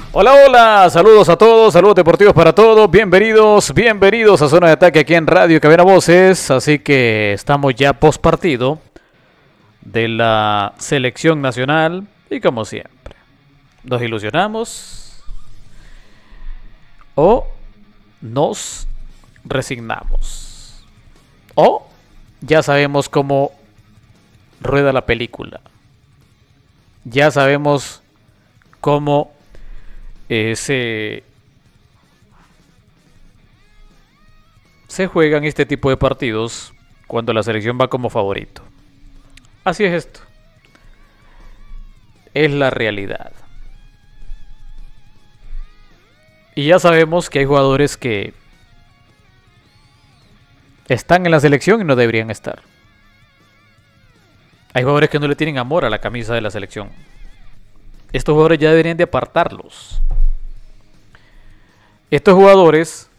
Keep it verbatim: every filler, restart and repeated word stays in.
Hola, hola, saludos a todos, saludos deportivos para todos, bienvenidos, bienvenidos a Zona de Ataque aquí en Radio Cabina Voces, así que estamos ya post partido de la selección nacional y como siempre, nos ilusionamos o nos resignamos o ya sabemos cómo rueda la película, ya sabemos cómo Eh, se, se juegan este tipo de partidos cuando la selección va como favorito. Así es esto. Es la realidad. Y ya sabemos que hay jugadores que están en la selección y no deberían estar. Hay jugadores que no le tienen amor a la camisa de la selección. Estos jugadores ya deberían de apartarlos. Estos jugadores